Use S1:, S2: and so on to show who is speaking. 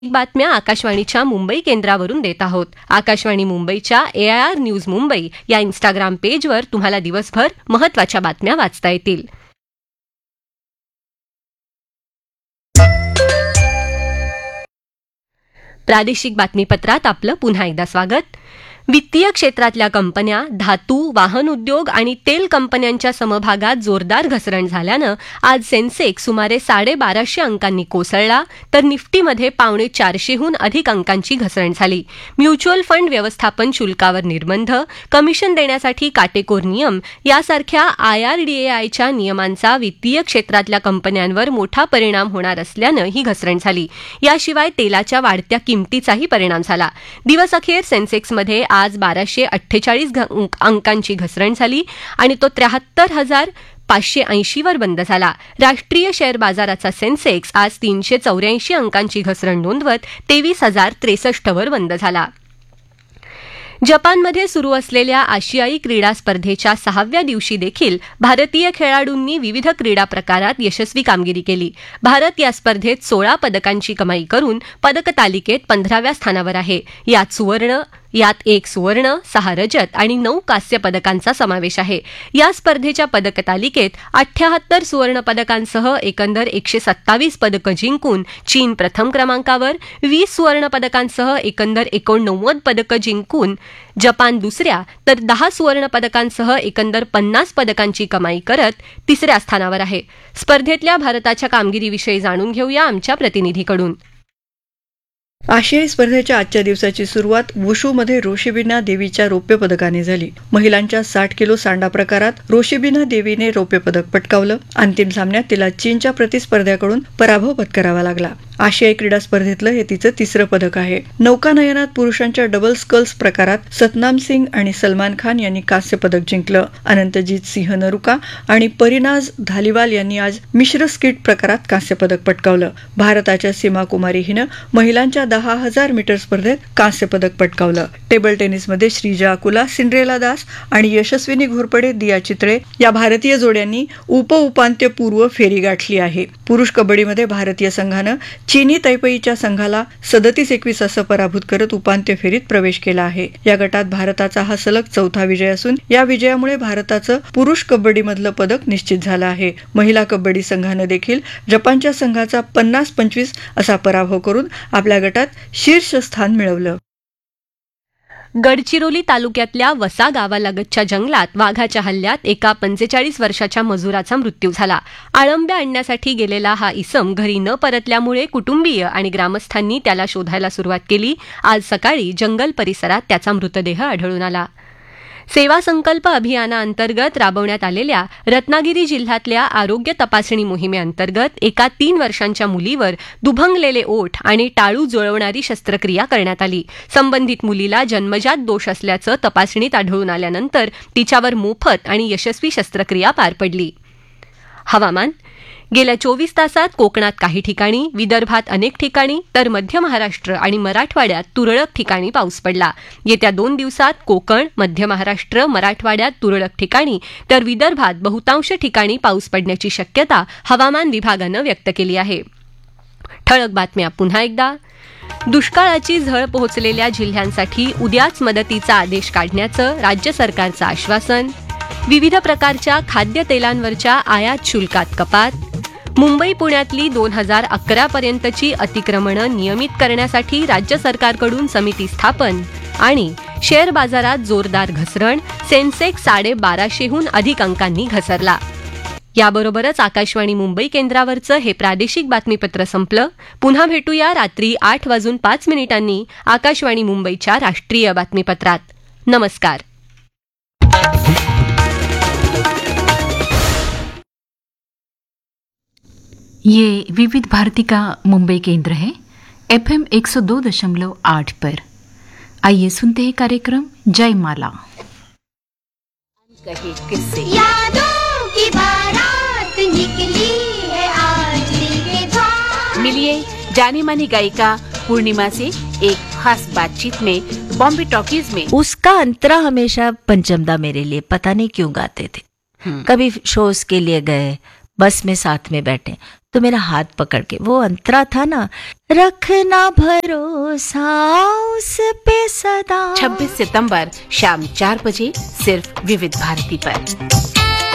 S1: बातम्या आकाशवाणीच्या मुंबई केंद्रावरून देत आहोत. आकाशवाणी मुंबईच्या AIR न्यूज मुंबई या इंस्टाग्राम पेजवर तुम्हाला दिवसभर महत्त्वाच्या बातम्या वाचता येतील. प्रादेशिक बातमीपत्रात आपलं पुन्हा एकदा स्वागत. वित्तीय क्षेत्रातल्या कंपन्या, धातू, वाहन उद्योग आणि तेल कंपन्यांच्या समभागात जोरदार घसरण झाल्यानं आज सेन्सेक्स सुमारे 1250 अंकांनी कोसळला, तर निफ्टीमध्ये 450हून अधिक अंकांची घसरण झाली. म्युच्युअल फंड व्यवस्थापन शुल्कावर निर्बंध, कमिशन देण्यासाठी काटेकोर नियम यासारख्या IRDAIच्या नियमांचा वित्तीय क्षेत्रातल्या कंपन्यांवर मोठा परिणाम होणार असल्यानं ही घसरण झाली. याशिवाय तेलाच्या वाढत्या किमतीचाही परिणाम झाला. दिवसअखेर सेन्सेक्समध्ये आज 1248 अंकांची घसरण झाली आणि तो 73,580 वर बंद झाला. राष्ट्रीय शेअर बाजाराचा सेन्सेक्स आज 384 अंकांची घसरण नोंदवत 23,063 वर बंद झाला. जपानमध्ये सुरू असलेल्या आशियाई क्रीडा स्पर्धेच्या 6व्या दिवशी देखील भारतीय खेळाडूंनी विविध क्रीडा प्रकारात यशस्वी कामगिरी केली. भारत या स्पर्धेत 16 पदकांची कमाई करून पदक तालिकेत 15व्या स्थानावर आहे. यात 1 सुवर्ण, 6 रजत आणि 9 कांस्य पदकांचा समावेश आहे. या स्पर्धेच्या पदक तालिकेत 78 सुवर्ण पदकांसह एकंदर 127 पदकं जिंकून चीन प्रथम क्रमांकावर, 20 सुवर्ण पदकांसह एकंदर 89 पदकं जिंकून जपान दुसऱ्या, तर 10 सुवर्ण पदकांसह एकंदर 50 पदकांची कमाई करत तिसऱ्या स्थानावर आहे. स्पर्धेतल्या भारताच्या कामगिरीविषयी जाणून घेऊया आमच्या प्रतिनिधीकडून.
S2: आशियाई स्पर्धेच्या आजच्या दिवसाची सुरुवात वुशूमध्ये रोशिबिना देवीच्या रौप्य पदकाने झाली. महिलांच्या 60 किलो सांडा प्रकारात रोशिबिना देवीने रौप्य पदक पटकावलं. अंतिम सामन्यात तिला चीनच्या प्रतिस्पर्ध्याकडून पराभव पत्करावा लागला. आशियाई क्रीडा स्पर्धेतलं हे तिचं तिसरं पदक आहे. नौकानयनात पुरुषांच्या डबल स्कल्स प्रकारात सतनाम सिंग आणि सलमान खान यांनी कांस्य पदक जिंकलं. अनंतजीत सिंह नरुका आणि परिनाज धालिवाल यांनी आज मिश्र स्कीट प्रकारात कांस्य पदक पटकावलं. भारताच्या सीमा कुमारी हिनं महिलांच्या 10,000 मीटर स्पर्धेत कांस्य पदक पटकावलं. टेबल टेनिसमध्ये श्रीजा अकुला, सिंड्रेला दास आणि यशस्विनी घोरपडे, दिया चितळे या भारतीय जोड्यांनी उपांत्यपूर्व फेरी गाठली आहे. पुरुष कबड्डीमध्ये भारतीय संघानं चीनी तैपेईच्या संघाला 37-21 असं पराभूत करत उपांत्य फेरीत प्रवेश केला आहे. या गटात भारताचा हा सलग 4था विजय असून या विजयामुळे भारताचं पुरुष कबड्डीमधलं पदक निश्चित झालं आहे. महिला कबड्डी संघानं देखील जपानच्या संघाचा 50-25 असा पराभव करून आपल्या गटात शीर्षस्थान मिळवलं.
S1: गडचिरोली तालुक्यातल्या वसा गावालगतच्या जंगलात वाघाच्या हल्ल्यात एका 45 वर्षाच्या मजुराचा मृत्यू झाला. आळंब्या आणण्यासाठी गेलेला हा इसम घरी न परतल्यामुळे कुटुंबीय आणि ग्रामस्थांनी त्याला शोधायला सुरुवात केली. आज सकाळी जंगल परिसरात त्याचा मृतदेह आढळून आला. सेवा संकल्प अभियानाअंतर्गत राबवण्यात आलेल्या रत्नागिरी जिल्ह्यातल्या आरोग्य तपासणी मोहिमेअंतर्गत एका 3 वर्षांच्या मुलीवर दुभंगलेले ओठ आणि टाळू जुळवणारी शस्त्रक्रिया करण्यात आली. संबंधित मुलीला जन्मजात दोष असल्याचं तपासणीत आढळून आल्यानंतर तिच्यावर मोफत आणि यशस्वी शस्त्रक्रिया पार पडली. हवामान. गेल्या 24 तासात कोकणात काही ठिकाणी, विदर्भात अनेक ठिकाणी, तर मध्य महाराष्ट्र आणि मराठवाड्यात तुरळक ठिकाणी पाऊस पडला. येत्या 2 दिवसात कोकण, मध्य महाराष्ट्र, मराठवाड्यात तुरळक ठिकाणी, तर विदर्भात बहुतांश ठिकाणी पाऊस पडण्याची शक्यता हवामान विभागानं व्यक्त केली आहे. ठळक बातम्या पुन्हा एकदा. दुष्काळाची झळ पोहोचलेल्या जिल्ह्यांसाठी उद्याच मदतीचा आदेश काढण्याचं राज्य सरकारचं आश्वासन. विविध प्रकारच्या खाद्यतेलांवरच्या आयात शुल्कात कपात. मुंबई पुण्यातली 2011 पर्यंतची अतिक्रमणं नियमित करण्यासाठी राज्य सरकारकडून समिती स्थापन. आणि शेअर बाजारात जोरदार घसरण, सेन्सेक्स 1250हून अधिक अंकांनी घसरला. याबरोबरच आकाशवाणी मुंबई केंद्रावरचं हे प्रादेशिक बातमीपत्र संपलं. पुन्हा भेटूया रात्री 8:05 आकाशवाणी मुंबईच्या राष्ट्रीय बातमीपत्रात. नमस्कार.
S3: ये विविध भारती का मुंबई केंद्र है, FM 102.8 पर. आइए सुनते हैं कार्यक्रम जय माला.
S4: कहे किससे यादों की बारात निकली है आज के द्वार. मिलिए जानी मानी गायिका पूर्णिमा से एक खास बातचीत में बॉम्बे टॉकीज में.
S5: उसका अंतरा हमेशा पंचमदा मेरे लिए पता नहीं क्यों गाते थे. कभी शोज के लिए गए, बस में साथ में बैठे तो मेरा हाथ पकड़ के, वो अंतरा था ना, रखना भरोसा उस पे सदा।
S4: 26 सितंबर शाम 4 बजे सिर्फ विविध भारती पर।